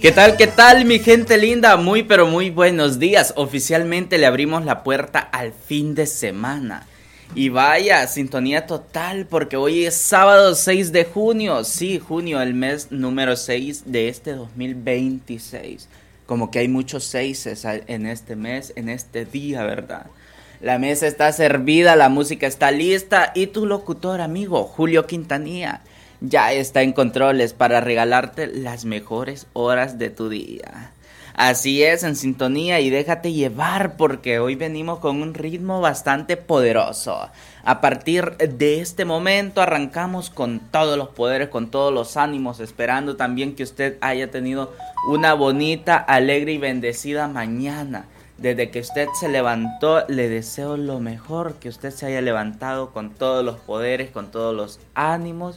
Qué tal, mi gente linda? Muy, pero muy buenos días. Oficialmente le abrimos la puerta al fin de semana. Y vaya, sintonía total, porque hoy es sábado 6 de junio. Sí, junio, el mes número 6 de este 2026. Como que hay muchos seises en este mes, en este día, ¿verdad? La mesa está servida, la música está lista y tu locutor amigo, Julio Quintanilla, ya está en controles para regalarte las mejores horas de tu día. Así es, en sintonía y déjate llevar porque hoy venimos con un ritmo bastante poderoso. A partir de este momento arrancamos con todos los poderes, con todos los ánimos, esperando también que usted haya tenido una bonita, alegre y bendecida mañana. Desde que usted se levantó, le deseo lo mejor, que usted se haya levantado con todos los poderes, con todos los ánimos.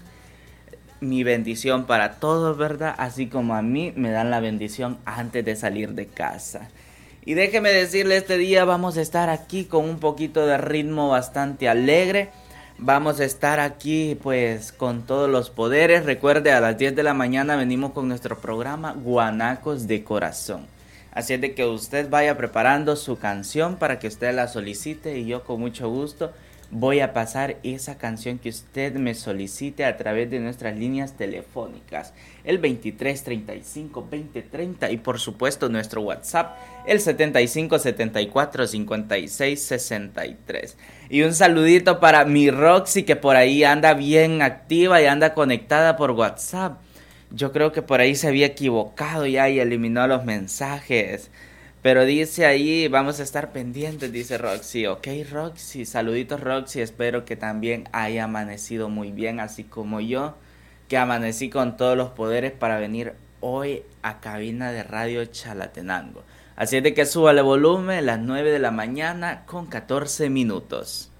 Mi bendición para todos, ¿verdad? Así como a mí me dan la bendición antes de salir de casa. Y déjeme decirle, este día vamos a estar aquí con un poquito de ritmo bastante alegre. Vamos a estar aquí pues con todos los poderes. Recuerde, a las 10 de la mañana venimos con nuestro programa Guanacos de Corazón. Así es de que usted vaya preparando su canción para que usted la solicite y yo con mucho gusto voy a pasar esa canción que usted me solicite a través de nuestras líneas telefónicas, el 23 35 20 30 y por supuesto nuestro WhatsApp, el 75 74 56 63. Y un saludito para mi Roxy, que por ahí anda bien activa y anda conectada por WhatsApp. Yo creo que por ahí se había equivocado ya y eliminó los mensajes. Pero dice ahí, vamos a estar pendientes, dice Roxy. Ok, Roxy, saluditos Roxy, espero que también haya amanecido muy bien, así como yo, que amanecí con todos los poderes para venir hoy a cabina de radio Chalatenango. Así es de que súbale volumen, las 9 de la mañana con 14 minutos.